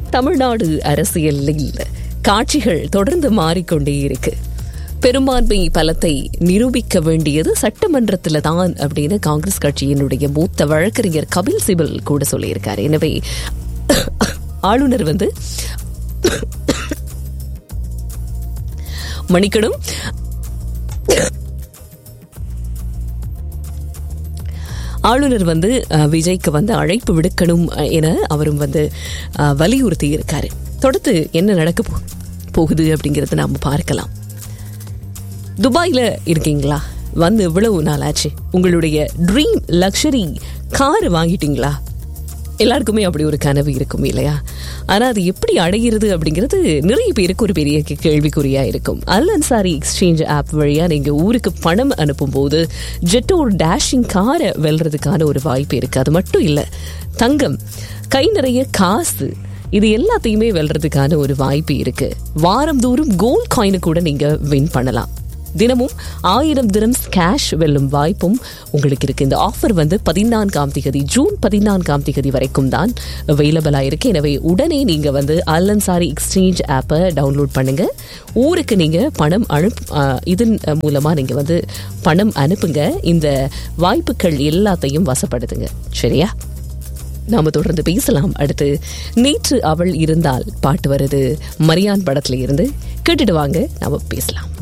தமிழ்நாடு அரசியலில் காட்சிகள் தொடர்ந்து மாறிக்கொண்டே இருக்கு. பெரும்பான்மை பலத்தை நிரூபிக்க வேண்டியது சட்டமன்றத்தில் தான் அப்படின்னு காங்கிரஸ் கட்சியினுடைய மூத்த வழக்கறிஞர் கபில் சிபல் கூட சொல்லியிருக்காரு. எனவே ஆளுநர் மன்னிக்கணும், ஆளுநர் விஜய்க்கு அழைப்பு விடுக்கணும் என அவரும் வலியுறுத்தி இருக்காரு. தொடர்ந்து என்ன நடக்க போகுது அப்படிங்கறத நாம பார்க்கலாம். துபாயில இருக்கீங்களா? இவ்வளவு நாள் ஆச்சு. உங்களுடைய ட்ரீம் லக்ஸரி கார் வாங்கிட்டீங்களா? எல்லாருக்குமே அப்படி ஒரு கனவு இருக்கும் இல்லையா? ஆனா அது எப்படி அடைகிறது அப்படிங்கிறது நிறைய பேருக்கு ஒரு பெரிய கேள்விக்குறியா இருக்கும். அல் அன்சாரி எக்ஸ்சேஞ்ச் ஆப் வழியா நீங்க ஊருக்கு பணம் அனுப்பும் போது ஜெட்டோர் டேஷிங் காரை வெல்றதுக்கான ஒரு வாய்ப்பு இருக்கு. அது மட்டும் இல்ல, தங்கம், கை நிறைய காசு, இது எல்லாத்தையுமே வெல்றதுக்கான ஒரு வாய்ப்பு இருக்கு. வாரந்தோறும் கோல்ட் காயினை கூட நீங்க வின் பண்ணலாம். தினமும் 1000 திரம்ஸ் கேஷ் வெல்லும் வாய்ப்பும் உங்களுக்கு இருக்கு. இந்த ஆஃபர் 14ஆம் தேதி, ஜூன் 14ஆம் தேதி வரைக்கும் தான் அவைலபிளா இருக்கு. எனவே உடனே நீங்க அல் அன்சாரி எக்ஸ்சேஞ்ச் ஆப்பை டவுன்லோட் பண்ணுங்க. ஊருக்கு நீங்க பணம் இதன் மூலமா நீங்க பணம் அனுப்புங்க. இந்த வாய்ப்புகள் எல்லாத்தையும் வசப்படுத்துங்க. சரியா? நாம தொடர்ந்து பேசலாம். அடுத்து நேற்று அவள் இருந்தால் பாட்டு வருது, மரியான் படத்துல இருந்து கேட்டுட்டு வாங்க, நாம பேசலாம்.